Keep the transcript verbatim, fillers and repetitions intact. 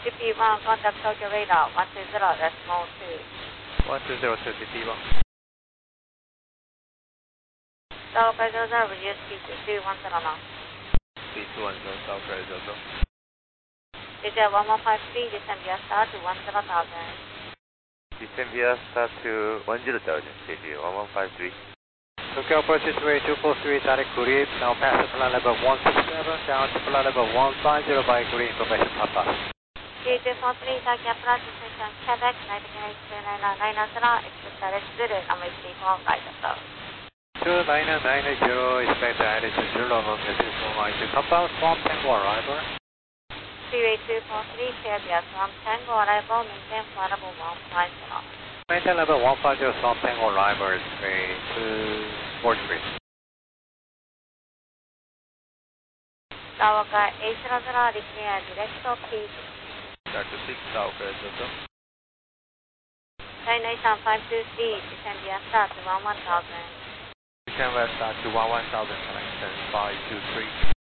G P one, contact Tokyo radar, one two zero, decimal two. one two zero to G P one. South zero zero, reduce speed to two one zero knots. Speed two one zero, South zero zero. D J one one five three, descend via star to one zero thousand. Descend via star to one zero thousand, J J one one five three. Tokyo approach way two four three, direct Korea, now pass the flight level one six seven, down to flight level one five zero by Korea, information Papa. D J four three, Taki approach, destination Quebec, United Kingdom nine nine nine zero, expect direct zero, number three four, right approach. two nine nine zero, expect altitude zero, number three four, right to compound, Swamp Tango arrival. Freeway two four three, clear via Swamp Tango arrival, maintain flight level one five zero. Maintain level one five zero, Swamp Tango arrival, three two four three. Sawaka eight zero zero, declare direct P. Start to six, South zero zero. Destination five two three, descend via star to one one thousand. Descend via star to one one thousand, connection five two three.